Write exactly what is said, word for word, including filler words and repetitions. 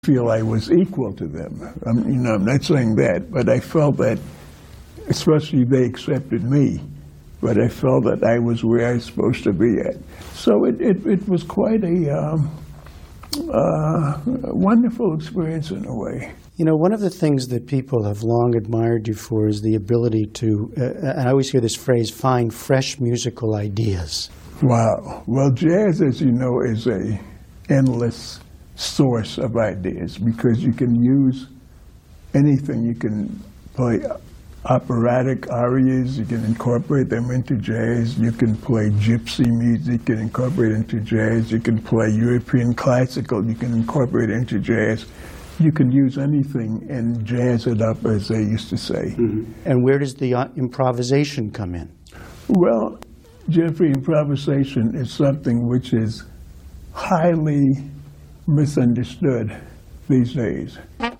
feel I was equal to them. I'm, you know, I'm not saying that, but I felt that, especially they accepted me, but I felt that I was where I was supposed to be at. So it, it, it was quite a um, uh, wonderful experience in a way. You know, one of the things that people have long admired you for is the ability to, uh, and I always hear this phrase, find fresh musical ideas. Wow. Well, jazz, as you know, is a endless source of ideas because you can use anything. You can play operatic arias, you can incorporate them into jazz, you can play gypsy music and incorporate it into jazz, you can play European classical, you can incorporate it into jazz. You can use anything and jazz it up, as they used to say. Mm-hmm. And where does the uh, improvisation come in? Well, Jeffrey, improvisation is something which is highly misunderstood these days.